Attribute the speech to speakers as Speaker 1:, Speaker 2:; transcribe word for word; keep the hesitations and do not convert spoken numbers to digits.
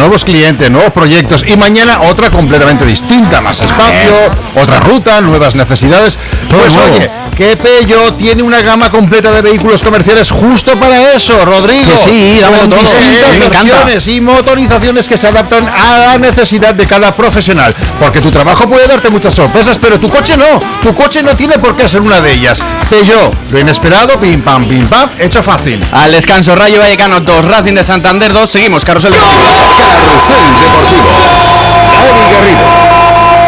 Speaker 1: nuevos clientes, nuevos proyectos, y mañana otra completamente distinta, más espacio, otra ruta, nuevas necesidades. Pues oye, que Peugeot tiene una gama completa de vehículos comerciales justo para eso, Rodrigo.
Speaker 2: Que sí, dámelo
Speaker 1: con
Speaker 2: todo.
Speaker 1: distintas
Speaker 2: Me
Speaker 1: versiones y motorizaciones que se adaptan a la necesidad de cada profesional, porque tu trabajo puede darte muchas sorpresas, pero tu coche no, tu coche no tiene por qué ser una de ellas. Peugeot, lo inesperado, pim pam, pim pam, hecho fácil.
Speaker 2: Al descanso, Rayo Vallecano dos, Racing de Santander dos, seguimos, Carrusel Deportivo.
Speaker 3: Carrusel Deportivo. Javi Garrido.